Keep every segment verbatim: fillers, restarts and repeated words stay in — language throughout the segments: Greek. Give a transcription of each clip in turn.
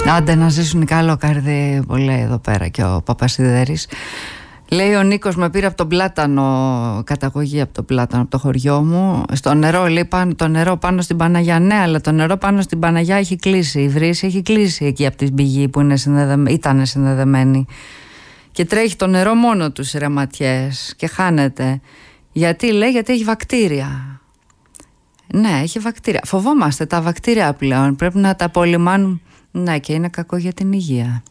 Άντε να ζήσουν καλό καρδί που λέει εδώ πέρα και ο Παπασιδέρης. Λέει ο Νίκος, με πήρε από τον Πλάτανο, καταγωγή από τον Πλάτανο, από το χωριό μου. Στο νερό, λέει, πάνω, το νερό πάνω στην Παναγιά. Ναι, αλλά το νερό πάνω στην Παναγιά έχει κλείσει. Η βρύση έχει κλείσει εκεί από την πηγή που είναι συνδεδε... ήταν συνδεδεμένη. Και τρέχει το νερό μόνο του στις ρεματιές και χάνεται. Γιατί, λέει, γιατί έχει βακτήρια. Ναι, έχει βακτήρια. Φοβόμαστε τα βακτήρια πλέον. Πρέπει να τα απολυμάνουμε. Ναι, και είναι κακό για την υγεία.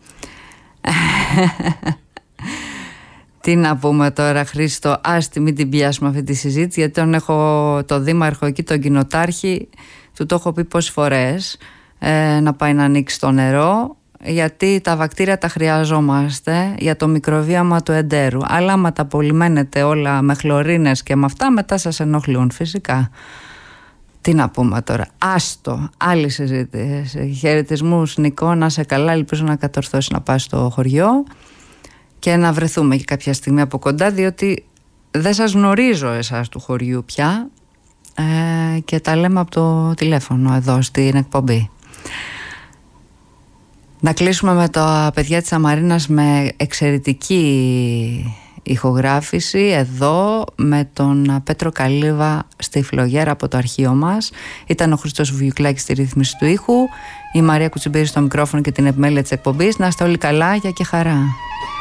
Τι να πούμε τώρα, Χρήστο, άστι μην την πιάσουμε αυτή τη συζήτηση, γιατί τον έχω το δήμαρχο εκεί, τον κοινοτάρχη, του το έχω πει πόσες φορές ε, να πάει να ανοίξει το νερό, γιατί τα βακτήρια τα χρειαζόμαστε για το μικροβίωμα του εντέρου. Αλλά άμα τα απολυμμένετε όλα με χλωρίνες και με αυτά, μετά σας ενοχλούν φυσικά. Τι να πούμε τώρα, άστο, άλλη συζήτηση. Χαιρετισμούς Νικό, να σε καλά, ελπίζω να κατορθώσει να πάει στο χωριό και να βρεθούμε και κάποια στιγμή από κοντά, διότι δεν σας γνωρίζω εσάς του χωριού πια ε, και τα λέμε από το τηλέφωνο εδώ στην εκπομπή. Να κλείσουμε με τα παιδιά της Αμαρίνας με εξαιρετική ηχογράφηση εδώ με τον Πέτρο Καλύβα στη φλογέρα από το αρχείο μας. Ήταν ο Χρήστος Βουγιουκλάκης στη ρύθμιση του ήχου, η Μαρία Κουτσιμπήρη στο μικρόφωνο και την επιμέλεια της εκπομπής. Να είστε όλοι καλά, για και χαρά.